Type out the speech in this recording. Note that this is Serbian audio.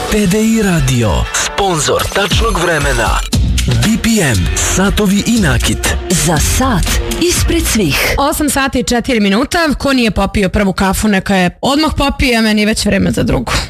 TDI Radio, sponzor tačnog vremena. BPM, satovi i nakit. Za sat ispred svih. 8 sati i 4 minuta. Ko nije popio prvu kafu, neka je odmah popije, a meni je već vreme za drugu.